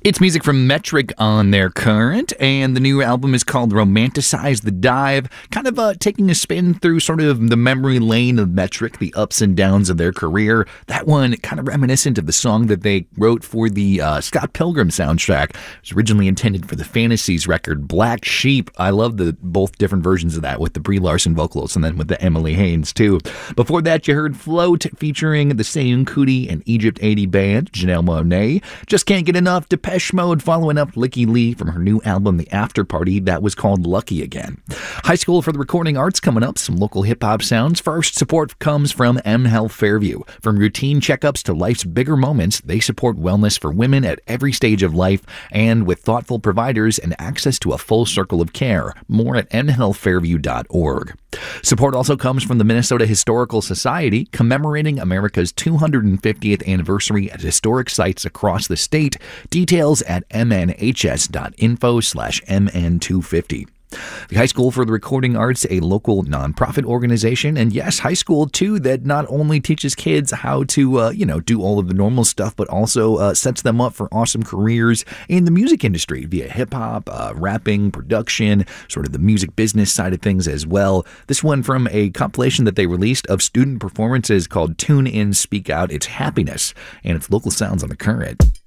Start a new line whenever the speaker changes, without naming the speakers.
It's music from Metric on their Current, and the new album is called Romanticize the Dive, kind of taking a spin through sort of the memory lane of Metric, the ups and downs of their career. That one kind of reminiscent of the song that they wrote for the Scott Pilgrim soundtrack. It was originally intended for the Fantasies record, Black Sheep. I love the both different versions of that with the Brie Larson vocals and then with the Emily Haynes too. Before that, you heard Float featuring the Seyoun Kuti and Egypt 80 band, Janelle Monáe. Just Can't Get Enough, Depeche Mode following up Lykke Li from her new album, The After Party, that was called Lucky Again. High School for the Recording Arts coming up, some local hip-hop sounds. First, support comes from M Health Fairview. From routine checkups to life's bigger moments, they support wellness for women at every stage of life and with thoughtful providers and access to a full circle of care. More at mhealthfairview.org. Support also comes from the Minnesota Historical Society, commemorating America's 250th anniversary at historic sites across the state. Details at mnhs.info/mn250. The High School for the Recording Arts, a local nonprofit organization, and yes, high school too, that not only teaches kids how to, do all of the normal stuff, but also sets them up for awesome careers in the music industry via hip-hop, rapping, production, sort of the music business side of things as well. This one from a compilation that they released of student performances called Tune In, Speak Out. It's Happiness, and it's local sounds on the Current.